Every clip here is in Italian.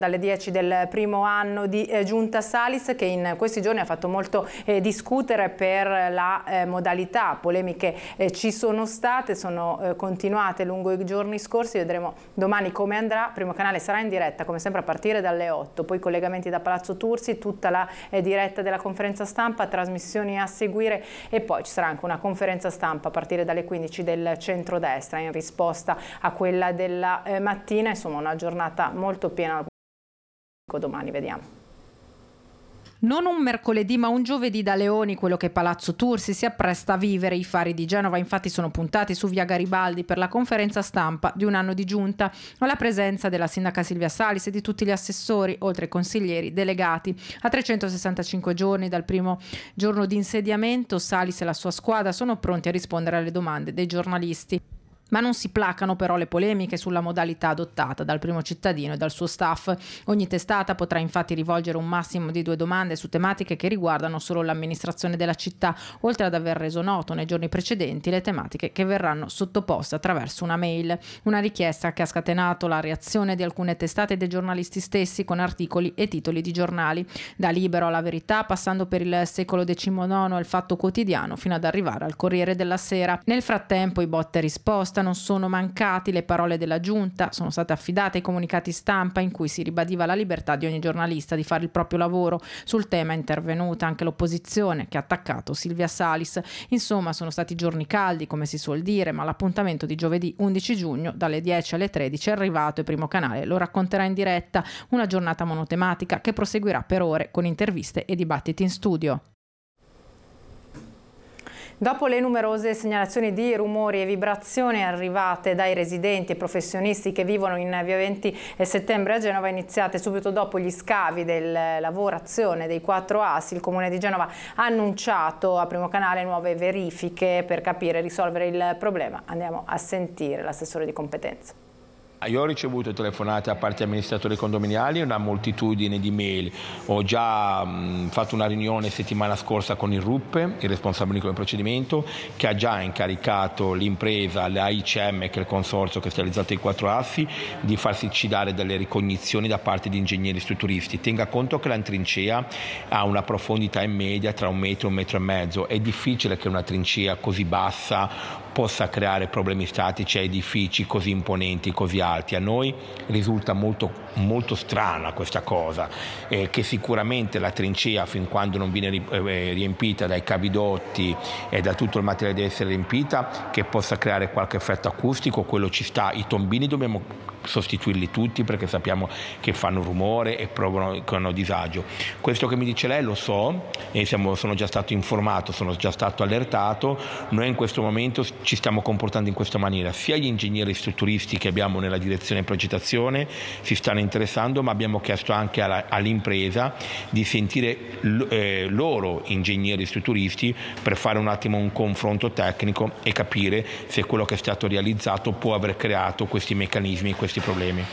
Dalle 10 del primo anno di Giunta Salis, che in questi giorni ha fatto molto discutere per la modalità. Polemiche ci sono state, sono continuate lungo i giorni scorsi. Vedremo domani come andrà. Primo Canale sarà in diretta come sempre a partire dalle 8, poi collegamenti da Palazzo Tursi, tutta la diretta della conferenza stampa, trasmissioni a seguire e poi ci sarà anche una conferenza stampa a partire dalle 15 del centrodestra in risposta a quella della mattina. Insomma, una giornata molto piena. Domani vediamo. Non un mercoledì ma un giovedì da leoni quello che Palazzo Tursi si appresta a vivere. I fari di Genova infatti sono puntati su via Garibaldi per la conferenza stampa di un anno di giunta, alla presenza della sindaca Silvia Salis e di tutti gli assessori, oltre ai consiglieri delegati. A 365 giorni dal primo giorno di insediamento, Salis e la sua squadra sono pronti a rispondere alle domande dei giornalisti. Ma non si placano però le polemiche sulla modalità adottata dal primo cittadino e dal suo staff. Ogni testata potrà infatti rivolgere un massimo di 2 domande su tematiche che riguardano solo l'amministrazione della città, oltre ad aver reso noto nei giorni precedenti le tematiche che verranno sottoposte attraverso una mail. Una richiesta che ha scatenato la reazione di alcune testate e dei giornalisti stessi con articoli e titoli di giornali. Da Libero alla Verità, passando per il Secolo XIX e il Fatto Quotidiano, fino ad arrivare al Corriere della Sera. Nel frattempo i botte e risposta non sono mancati. Le parole della giunta sono state affidate ai comunicati stampa in cui si ribadiva la libertà di ogni giornalista di fare il proprio lavoro. Sul tema è intervenuta anche l'opposizione che ha attaccato Silvia Salis. Insomma, sono stati giorni caldi come si suol dire, ma l'appuntamento di giovedì 11 giugno dalle 10 alle 13 è arrivato e Primo Canale lo racconterà in diretta. Una giornata monotematica che proseguirà per ore con interviste e dibattiti in studio. Dopo le numerose segnalazioni di rumori e vibrazioni arrivate dai residenti e professionisti che vivono in via 20 settembre a Genova, iniziate subito dopo gli scavi della lavorazione dei 4 assi, il Comune di Genova ha annunciato a Primo Canale nuove verifiche per capire e risolvere il problema. Andiamo a sentire l'assessore di competenza. Io ho ricevuto telefonate da parte amministratori condominiali e una moltitudine di mail. Ho già fatto una riunione settimana scorsa con il RUP, il responsabile del procedimento, che ha già incaricato l'impresa, l'AICM, che è il consorzio che sta realizzando i 4 assi, di farsi dare delle ricognizioni da parte di ingegneri strutturisti. Tenga conto che la trincea ha una profondità in media tra 1 metro e 1,5 metri. È difficile che una trincea così bassa possa creare problemi statici a edifici così imponenti, così alti. A noi risulta molto strana questa cosa, che sicuramente la trincea, fin quando non viene riempita dai cavidotti e da tutto il materiale deve essere riempita, che possa creare qualche effetto acustico, quello ci sta. I tombini dobbiamo sostituirli tutti perché sappiamo che fanno rumore e provocano disagio. Questo che mi dice lei lo so e sono già stato informato, sono già stato allertato. Noi in questo momento ci stiamo comportando in questa maniera, sia gli ingegneri strutturisti che abbiamo nella direzione progettazione si stanno interessando, ma abbiamo chiesto anche all'impresa di sentire loro ingegneri strutturisti per fare un attimo un confronto tecnico e capire se quello che è stato realizzato può aver creato questi meccanismi, questi problemi.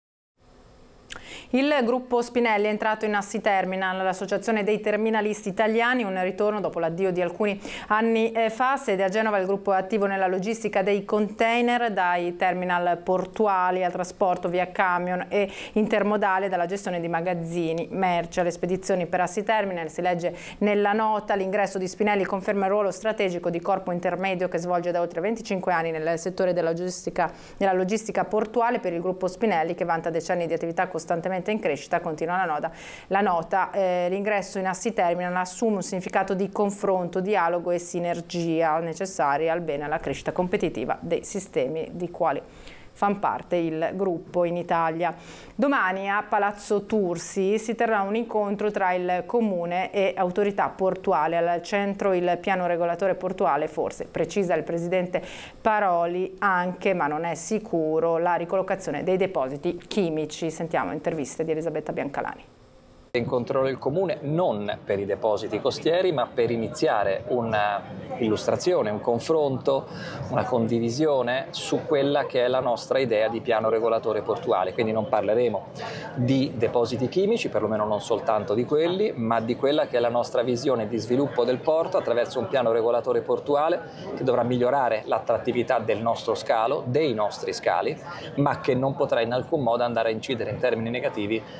Il gruppo Spinelli è entrato in Assi Terminal, l'associazione dei terminalisti italiani, un ritorno dopo l'addio di alcuni anni fa. Sede a Genova, il gruppo è attivo nella logistica dei container, dai terminal portuali al trasporto via camion e intermodale, dalla gestione di magazzini, merci alle spedizioni per Assi Terminal. Si legge nella nota: l'ingresso di Spinelli conferma il ruolo strategico di corpo intermedio che svolge da oltre 25 anni nel settore della logistica portuale per il gruppo Spinelli, che vanta decenni di attività costantemente in crescita. Continua la nota, l'ingresso in Assi Terminal assume un significato di confronto, dialogo e sinergia necessari al bene e alla crescita competitiva dei sistemi di quali fanno parte il gruppo in Italia. Domani a Palazzo Tursi si terrà un incontro tra il Comune e autorità portuale. Al centro il piano regolatore portuale, forse, precisa il presidente Paroli, anche, ma non è sicuro, la ricollocazione dei depositi chimici. Sentiamo interviste di Elisabetta Biancalani. Incontrerò il Comune non per i depositi costieri, ma per iniziare un'illustrazione, un confronto, una condivisione su quella che è la nostra idea di piano regolatore portuale. Quindi non parleremo di depositi chimici, perlomeno non soltanto di quelli, ma di quella che è la nostra visione di sviluppo del porto attraverso un piano regolatore portuale che dovrà migliorare l'attrattività del nostro scalo, dei nostri scali, ma che non potrà in alcun modo andare a incidere in termini negativi